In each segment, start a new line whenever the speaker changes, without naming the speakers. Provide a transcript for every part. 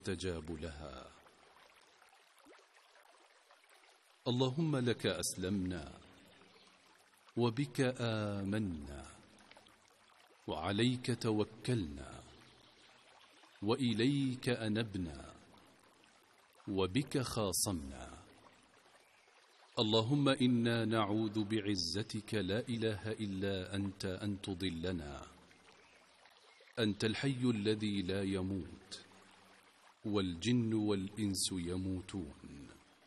يستجاب لها. اللهم لك أسلمنا وبك آمنا وعليك توكلنا وإليك أنبنا وبك خاصمنا. اللهم إنا نعوذ بعزتك لا إله إلا أنت أن تضلنا. أنت الحي الذي لا يموت والجن والإنس يموتون.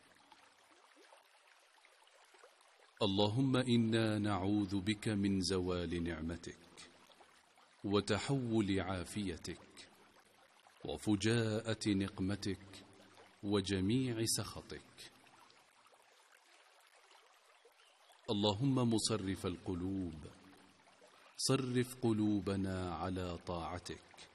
اللهم إنا نعوذ بك من زوال نعمتك وتحول عافيتك وفجاءة نقمتك وجميع سخطك. اللهم مصرف القلوب صرف قلوبنا على طاعتك.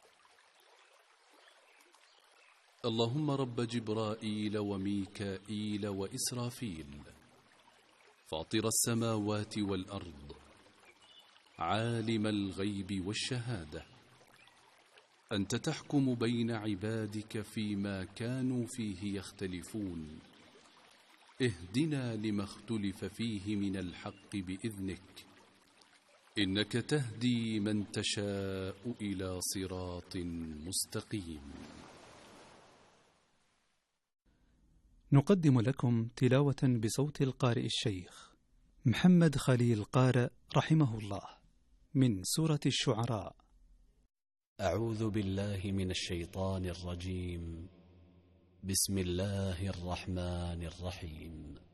اللهم رب جبرائيل وميكائيل وإسرافيل فاطر السماوات والأرض عالم الغيب والشهادة، أنت تحكم بين عبادك فيما كانوا فيه يختلفون، اهدنا لما اختلف فيه من الحق بإذنك، إنك تهدي من تشاء إلى صراط مستقيم.
نقدم لكم تلاوة بصوت القارئ الشيخ محمد خليل قارئ رحمه الله من سورة الشعراء.
أعوذ بالله من الشيطان الرجيم. بسم الله الرحمن الرحيم.